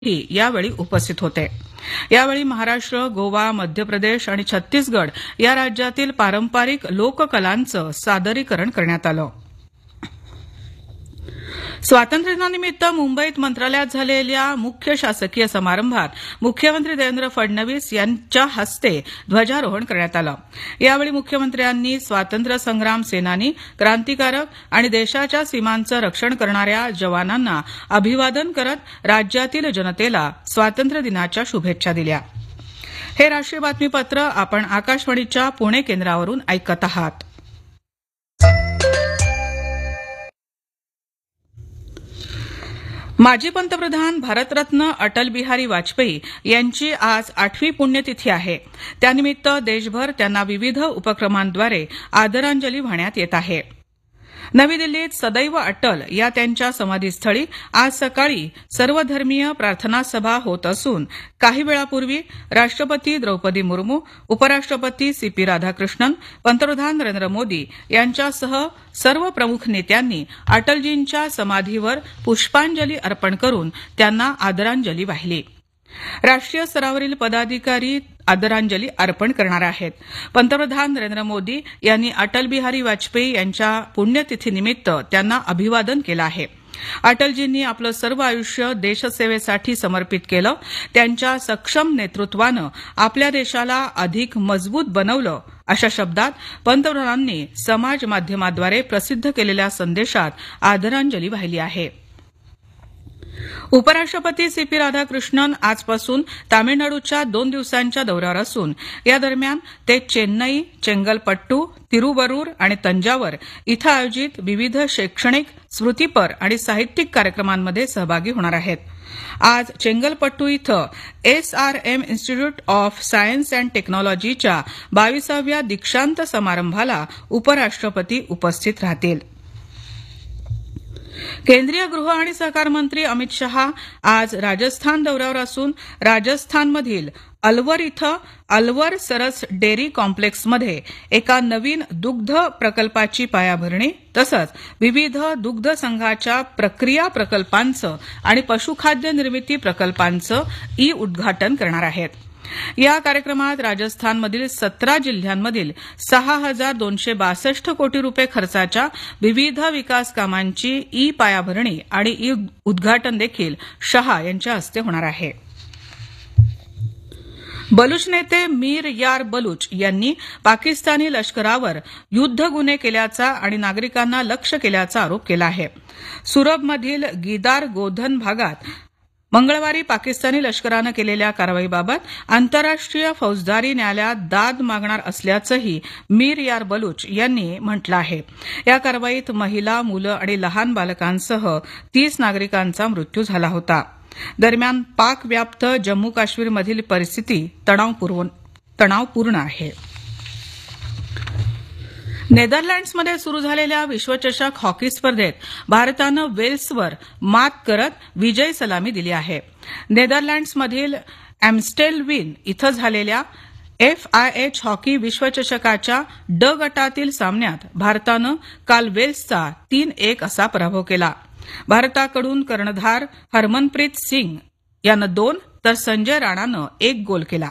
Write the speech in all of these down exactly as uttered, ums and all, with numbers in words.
ही यावेळी उपस्थित होते. यावेळी महाराष्ट्र, गोवा, मध्य प्रदेश आणि छत्तीसगड या राज्यातील पारंपरिक लोककलांचं सादरीकरण करण्यात आलं. स्वातंत्र्यदिनानिमित्त मुंबईत मंत्रालयात झालेल्या मुख्य शासकीय समारंभात मुख्यमंत्री देवेंद्र फडणवीस यांच्या हस्ते ध्वजारोहण करण्यात आलं. यावेळी मुख्यमंत्र्यांनी स्वातंत्र्य संग्राम सेनानी, क्रांतिकारक आणि देशाच्या सीमांचं रक्षण करणाऱ्या जवानांना अभिवादन करत राज्यातील जनतेला स्वातंत्र्य दिनाच्या शुभेच्छा दिल्या. हे राष्ट्रीय बातमीपत्र आपण आकाशवाणीच्या पुणे केंद्रावरून ऐकत आहात. माजी पंतप्रधान भारतरत्न अटल बिहारी वाजपेयी यांची आज आठवी पुण्यतिथी आहे. त्यानिमित्त देशभर त्यांना विविध उपक्रमांद्वारे आदरांजली वाहण्यात येत आहे. नवी दिल्लीत सदैव अटल या त्यांच्या समाधीस्थळी आज सकाळी सर्वधर्मीय प्रार्थना सभा होत असून काही वेळापूर्वी राष्ट्रपती द्रौपदी मुर्मू, उपराष्ट्रपती सी पी राधाकृष्णन, पंतप्रधान नरेंद्र मोदी यांच्यासह सर्व प्रमुख नेत्यांनी अटलजींच्या समाधीवर पुष्पांजली अर्पण करून त्यांना आदरांजली वाहिली. राष्ट्रीय स्तरावरील पदाधिकारी आदरांजली अर्पण करणार आहेत. पंतप्रधान नरेंद्र मोदी यांनी अटल बिहारी वाजपेयी यांच्या पुण्यतिथीनिमित्त त्यांना अभिवादन केलं आहे. अटलजींनी आपलं सर्व आयुष्य देशसेवेसाठी समर्पित केलं. त्यांच्या सक्षम नेतृत्वानं आपल्या देशाला अधिक मजबूत बनवलं, अशा शब्दात पंतप्रधानांनी समाज माध्यमाद्वारे प्रसिद्ध केलेल्या संदेशात आदरांजली वाहिली आहे. उपराष्ट्रपती सी पी राधाकृष्णन आजपासून तामिळनाडूच्या दोन दिवसांच्या दौऱ्यावर असून या दरम्यान ते चेन्नई, चेंगलपट्टू, तिरुवरूर आणि तंजावर इथं आयोजित विविध शैक्षणिक, स्मृतिपर आणि साहित्यिक कार्यक्रमांमध्ये सहभागी होणार आहेत. आज चेंगलपट्टू इथं S R M institute of science and टेक्नॉलॉजीच्या बावीसाव्या दीक्षांत समारंभाला उपराष्ट्रपती उपस्थित राहतील. केंद्रीय गृह आणि सहकार मंत्री अमित शहा आज राजस्थान दौऱ्यावर असून राजस्थानमधील अलवर इथं अलवर सरस डेअरी कॉम्प्लेक्समध्ये एका नवीन दुग्ध प्रकल्पाची पायाभरणी तसंच विविध दुग्ध संघाच्या प्रक्रिया प्रकल्पांचं आणि पशुखाद्य निर्मिती प्रकल्पांचं ई उद्घाटन करणार आहेत. या कार्यक्रमात राजस्थानमधील सतरा जिल्ह्यांमधील सहा हजार दोनशे बासष्ट कोटी रुपये खर्चाच्या विविध विकास कामांची ई पायाभरणी आणि ई उद्घाटन देखील शहा यांच्या हस्ते होणार आहे. बलूच नेते मीर यार बलूच यांनी पाकिस्तानी लष्करावर युद्ध गुन्हे केल्याचा आणि नागरिकांना लक्ष्य केल्याचा आरोप केला आहे. सुरबमधील गिदार गोधन भागात मंगळवारी पाकिस्तानी लष्करानं केलेल्या कारवाईबाबत आंतरराष्ट्रीय फौजदारी न्यायालयात दाद मागणार असल्याचंही मीर यार बलूच यांनी म्हटलं आहे. या कारवाईत महिला, मुलं आणि लहान बालकांसह तीस नागरिकांचा मृत्यू झाला होता. दरम्यान पाक व्याप्त जम्मू काश्मीरमधील परिस्थिती तणावपूर्ण आहे. नेदरलँड्समध्ये सुरू झालेल्या विश्वचषक हॉकी स्पर्धेत भारतानं वेल्सवर मात करत विजयी सलामी दिली आहे. नेदरलँड्समधील एम्स्टेलविन इथं झालेल्या एफ आय एच हॉकी विश्वचषकाच्या ड गटातील सामन्यात भारतानं काल वेल्सचा तीन एक असा पराभव केला. भारताकडून कर्णधार हरमनप्रीत सिंग यानं दोन तर संजय राणानं एक गोल केला.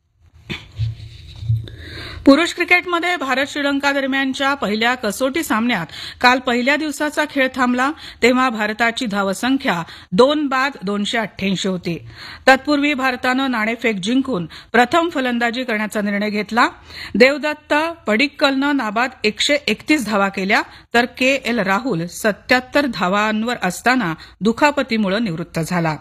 पुरुष क्रिकेटमध्ये भारत श्रीलंका दरम्यानच्या पहिल्या कसोटी सामन्यात काल पहिल्या दिवसाचा खेळ थांबला तेव्हा भारताची धावसंख्या दोन बाद दोनशे अठ्ठ्याऐंशी होती. तत्पूर्वी भारतानं नाणेफेक जिंकून प्रथम फलंदाजी करण्याचा निर्णय घेतला. देवदत्त पडिक्कलनं नाबाद एकशे एकतीस धावा केल्या तर के एल राहुल सत्याहत्तर धावांवर असताना दुखापतीमुळे निवृत्त झाला.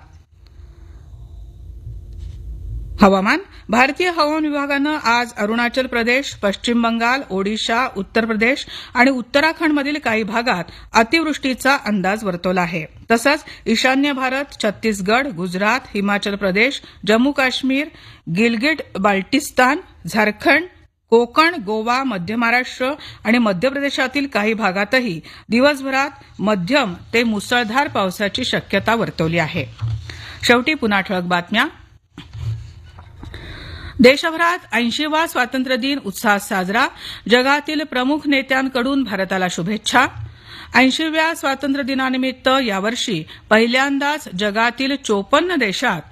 हवामान. भारतीय हवामान विभागानं आज अरुणाचल प्रदेश, पश्चिम बंगाल, ओडिशा, उत्तर प्रदेश आणि उत्तराखंडमधील काही भागात अतिवृष्टीचा अंदाज वर्तवला आहे. तसंच ईशान्य भारत, छत्तीसगड, गुजरात, हिमाचल प्रदेश, जम्मू काश्मीर, गिलगिट बाल्टिस्तान, झारखंड, कोकण, गोवा, मध्य महाराष्ट्र आणि मध्य प्रदेशातील काही भागातही दिवसभरात मध्यम ते मुसळधार पावसाची शक्यता वर्तवली आहे. शेवटी पुन्हा ठळक बातम्या. देशभरात ऐंशीवा स्वातंत्र्य दिन उत्साहात साजरा. जगातील प्रमुख नेत्यांकडून भारताला शुभेच्छा. ऐंशीव्या स्वातंत्र्य दिनानिमित्त यावर्षी पहिल्यांदाच जगातील चोपन्न देशात